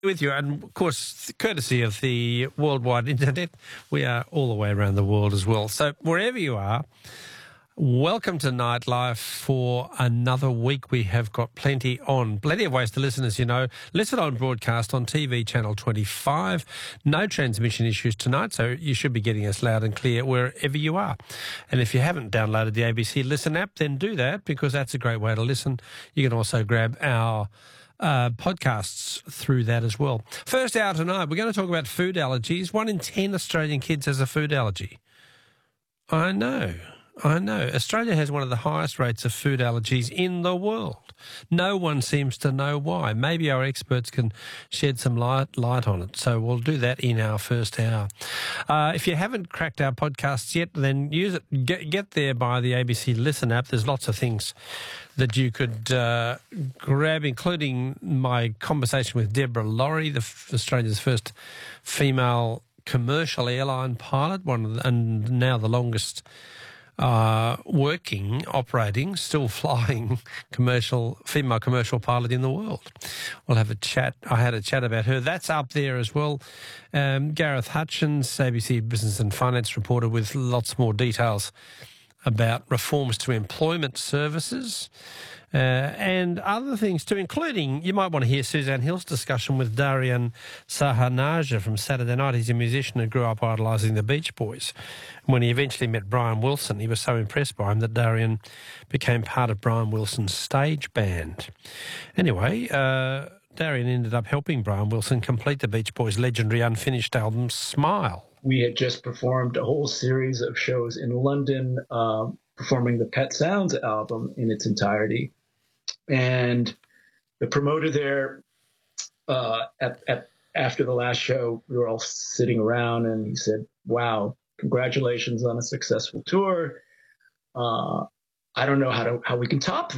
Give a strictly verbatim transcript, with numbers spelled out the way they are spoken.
with you. And, of course, courtesy of the worldwide internet, we are all the way around the world as well. So wherever you are, welcome to Nightlife for another week. We have got plenty on, plenty of ways to listen, as you know. Listen on broadcast on T V channel twenty-five. No transmission issues tonight, so you should be getting us loud and clear wherever you are. And if you haven't downloaded the A B C Listen app, then do that, because that's a great way to listen. You can also grab our Uh, podcasts through that as well. First hour tonight, we're going to talk about food allergies. One in ten Australian kids has a food allergy. I know, I know. Australia has one of the highest rates of food allergies in the world. No one seems to know why. Maybe our experts can shed some light, light on it. So we'll do that in our first hour. Uh, if you haven't cracked our podcasts yet, then use it. Get, get there by the A B C Listen app. There's lots of things that you could uh, grab, including my conversation with Deborah Laurie, the Australia's first female commercial airline pilot, one of the, and now the longest uh, working, operating, still flying commercial female commercial pilot in the world. We'll have a chat. I had a chat about her. That's up there as well. Um, Gareth Hutchins, A B C Business and Finance reporter, with lots more details about reforms to employment services uh, and other things too, including, you might want to hear Suzanne Hill's discussion with Darian Sahanaja from Saturday Night. He's a musician who grew up idolising the Beach Boys. When he eventually met Brian Wilson, he was so impressed by him that Darian became part of Brian Wilson's stage band. Anyway, uh, Darian ended up helping Brian Wilson complete the Beach Boys' legendary unfinished album, Smile. We had just performed a whole series of shows in London, um, performing the Pet Sounds album in its entirety. And the promoter there, uh, at, at, after the last show, we were all sitting around, and he said, wow, congratulations on a successful tour. Uh, I don't know how to how we can top